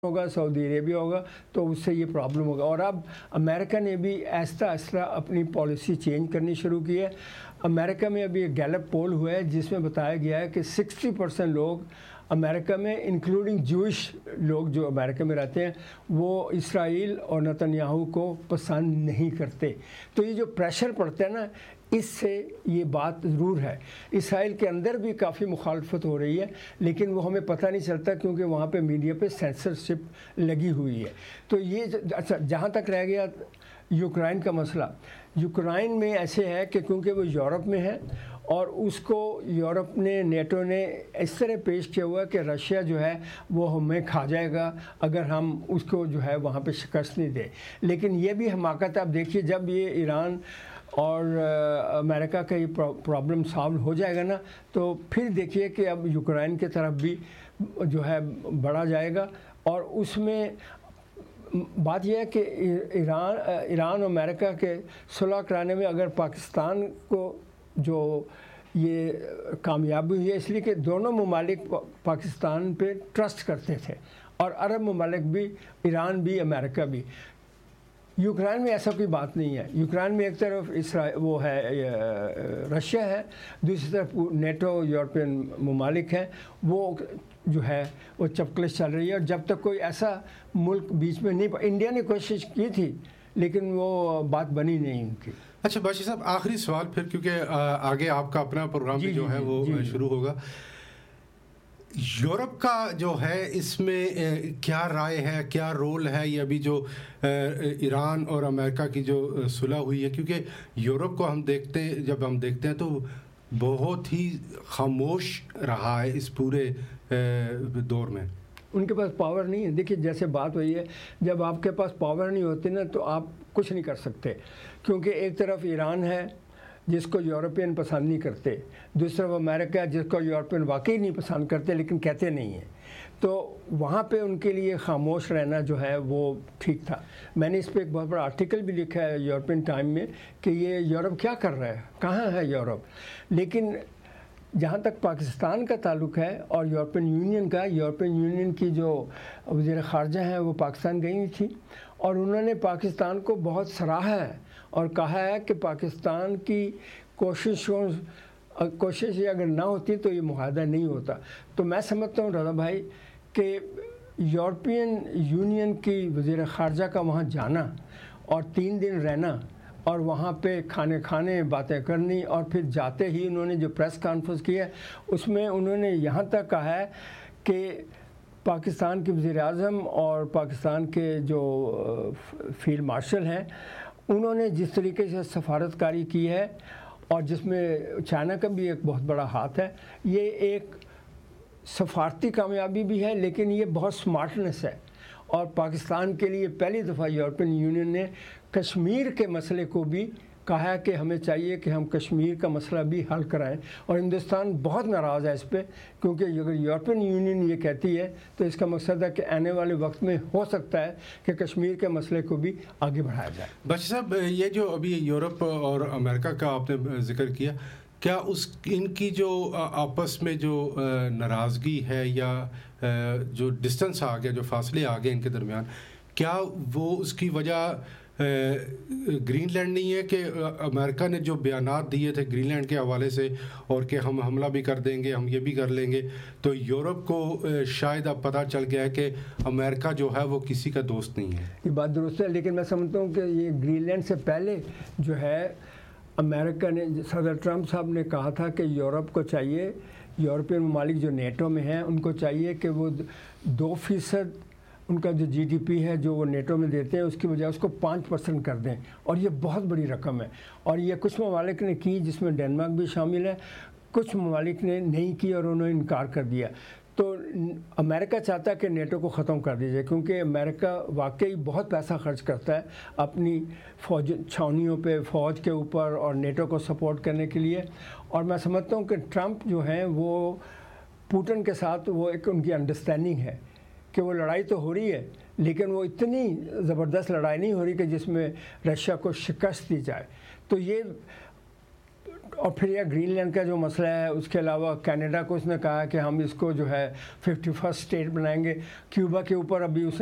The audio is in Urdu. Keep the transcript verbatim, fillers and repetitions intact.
ہوگا، سعودی عربیہ ہوگا، تو اس سے یہ پرابلم ہوگا. اور اب امریکہ نے بھی آہستہ آہستہ اپنی پالیسی چینج کرنی شروع کی ہے. امریکہ میں ابھی ایک گیلپ پول ہوا ہے جس میں بتایا گیا ہے کہ سکسٹی پرسینٹ لوگ امریکہ میں انکلوڈنگ جوئش لوگ جو امریکہ میں رہتے ہیں وہ اسرائیل اور نتنیاہو کو پسند نہیں کرتے. تو یہ جو پریشر پڑتا ہے نا، اس سے یہ بات ضرور ہے. اسرائیل کے اندر بھی کافی مخالفت ہو رہی ہے، لیکن وہ ہمیں پتہ نہیں چلتا کیونکہ وہاں پہ میڈیا پہ سینسرشپ لگی ہوئی ہے. تو یہ اچھا، جہاں تک رہ گیا یوکرائن کا مسئلہ، یوکرائن میں ایسے ہے کہ کیونکہ وہ یورپ میں ہے اور اس کو یورپ نے، نیٹو نے اس طرح پیش کیا ہوا کہ رشیا جو ہے وہ ہمیں کھا جائے گا اگر ہم اس کو جو ہے وہاں پہ شکست نہیں دیں. لیکن یہ بھی حماقت ہے. اب دیکھیے جب یہ ایران اور امریکہ کا یہ پرابلم سالو ہو جائے گا نا، تو پھر دیکھیے کہ اب یوکرائن کی طرف بھی جو ہے بڑھا جائے گا. اور اس میں بات یہ ہے کہ ایران ایران اور امریکہ کے صلح کرانے میں اگر پاکستان کو جو یہ کامیابی ہوئی ہے، اس لیے کہ دونوں ممالک پاکستان پہ ٹرسٹ کرتے تھے، اور عرب ممالک بھی، ایران بھی، امریکہ بھی. یوکرائن میں ایسا کوئی بات نہیں ہے. یوکرائن میں ایک طرف اسرائیل وہ ہے، رشیا ہے، دوسری طرف نیٹو یورپین ممالک ہیں. وہ جو ہے وہ چپکلش چل رہی ہے. اور جب تک کوئی ایسا ملک بیچ میں نہیں، انڈیا نے کوشش کی تھی لیکن وہ بات بنی نہیں ان کی. اچھا باشی صاحب، آخری سوال پھر، کیونکہ آگے آپ کا اپنا پروگرام بھی جو ہے وہ شروع ہوگا. یورپ کا جو ہے اس میں کیا رائے ہے، کیا رول ہے یہ ابھی جو ایران اور امریکہ کی جو صلح ہوئی ہے؟ کیونکہ یورپ کو ہم دیکھتے ہیں، جب ہم دیکھتے ہیں تو بہت ہی خاموش رہا ہے اس پورے دور میں. ان کے پاس پاور نہیں ہے. دیکھیے جیسے بات ہوئی ہے، جب آپ کے پاس پاور نہیں ہوتی نا تو آپ کچھ نہیں کر سکتے. کیونکہ ایک طرف ایران ہے جس کو یورپین پسند نہیں کرتے، دوسری طرف امریکہ ہے جس کو یورپین واقعی نہیں پسند کرتے لیکن کہتے نہیں ہیں. تو وہاں پہ ان کے لیے خاموش رہنا جو ہے وہ ٹھیک تھا. میں نے اس پہ ایک بہت بڑا آرٹیکل بھی لکھا ہے یورپین ٹائم میں کہ یہ یورپ کیا کر رہا ہے، کہاں ہے یورپ. لیکن جہاں تک پاکستان کا تعلق ہے اور یورپین یونین کا، یورپین یونین کی جو وزیر خارجہ ہیں وہ پاکستان گئی ہوئی تھی اور انہوں نے پاکستان کو بہت سراہا ہے اور کہا ہے کہ پاکستان کی کوششوں کوشش یہ اگر نہ ہوتی تو یہ معاہدہ نہیں ہوتا. تو میں سمجھتا ہوں رضا بھائی کہ یورپین یونین کی وزیر خارجہ کا وہاں جانا اور تین دن رہنا اور وہاں پہ کھانے کھانے باتیں کرنی، اور پھر جاتے ہی انہوں نے جو پریس کانفرنس کی ہے اس میں انہوں نے یہاں تک کہا ہے کہ پاکستان کے وزیر اعظم اور پاکستان کے جو فیلڈ مارشل ہیں انہوں نے جس طریقے سے سفارت کاری کی ہے اور جس میں چائنا کا بھی ایک بہت بڑا ہاتھ ہے، یہ ایک سفارتی کامیابی بھی ہے لیکن یہ بہت سمارٹنس ہے. اور پاکستان کے لیے پہلی دفعہ یورپین یونین نے کشمیر کے مسئلے کو بھی کہا کہ ہمیں چاہیے کہ ہم کشمیر کا مسئلہ بھی حل کرائیں. اور ہندوستان بہت ناراض ہے اس پہ، کیونکہ اگر یورپین یونین یہ کہتی ہے تو اس کا مقصد ہے کہ آنے والے وقت میں ہو سکتا ہے کہ کشمیر کے مسئلے کو بھی آگے بڑھایا جائے. باشی صاحب، یہ جو ابھی یورپ اور امریکہ کا آپ نے ذکر کیا، کیا اس ان کی جو آپس میں جو ناراضگی ہے یا جو ڈسٹنس آ گیا، جو فاصلے آ گئے ان کے درمیان، کیا وہ اس کی وجہ گرین لینڈ نہیں ہے کہ امریکہ نے جو بیانات دیے تھے گرین لینڈ کے حوالے سے اور کہ ہم حملہ بھی کر دیں گے، ہم یہ بھی کر لیں گے، تو یورپ کو شاید اب پتہ چل گیا ہے کہ امریکہ جو ہے وہ کسی کا دوست نہیں ہے. یہ بات درست ہے، لیکن میں سمجھتا ہوں کہ یہ گرین لینڈ سے پہلے جو ہے امریکہ نے، صدر ٹرمپ صاحب نے کہا تھا کہ یورپ کو چاہیے، یورپین ممالک جو نیٹو میں ہیں ان کو چاہیے کہ وہ دو فیصد ان کا جو جی ڈی پی ہے جو وہ نیٹو میں دیتے ہیں اس کی بجائے اس کو پانچ پرسنٹ کر دیں. اور یہ بہت بڑی رقم ہے اور یہ کچھ ممالک نے کی جس میں ڈنمارک بھی شامل ہے، کچھ ممالک نے نہیں کی اور انہوں نے انکار کر دیا. تو امریکہ چاہتا ہے کہ نیٹو کو ختم کر دیجیے، کیونکہ امریکہ واقعی بہت پیسہ خرچ کرتا ہے اپنی فوج چھاؤنیوں پہ، فوج کے اوپر اور نیٹو کو سپورٹ کرنے کے لیے. اور میں سمجھتا ہوں کہ ٹرمپ جو ہیں وہ پوٹن کے ساتھ وہ ایک ان کی انڈرسٹینڈنگ ہے کہ وہ لڑائی تو ہو رہی ہے لیکن وہ اتنی زبردست لڑائی نہیں ہو رہی کہ جس میں رشیا کو شکست دی جائے. تو یہ और फिर यह ग्रीनलैंड का जो मसला है, उसके अलावा कनाडा को उसने कहा कि हम इसको जो है फिफ्टी फर्स्ट स्टेट बनाएंगे। क्यूबा के ऊपर अभी उसने